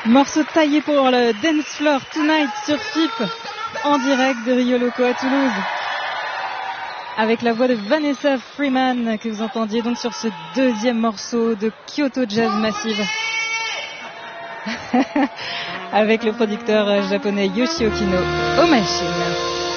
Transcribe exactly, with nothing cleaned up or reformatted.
Morceau taillé pour le Dance Floor Tonight sur F I P, en direct de Rio Loco à Toulouse, avec la voix de Vanessa Freeman que vous entendiez donc sur ce deuxième morceau de Kyoto Jazz Massive, avec le producteur japonais Yoshi Okino aux machines.